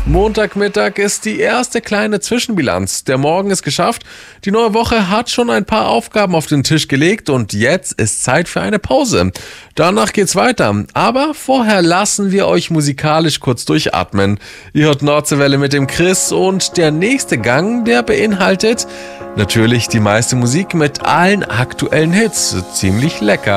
Montagmittag ist die erste kleine Zwischenbilanz. Der Morgen ist geschafft. Die neue Woche hat schon ein paar Aufgaben auf den Tisch gelegt und jetzt ist Zeit für eine Pause. Danach geht's weiter. Aber vorher lassen wir euch musikalisch kurz durchatmen. Ihr hört Nordseewelle mit dem Chris und der nächste Gang, der beinhaltet natürlich die meiste Musik mit allen aktuellen Hits. Ziemlich lecker.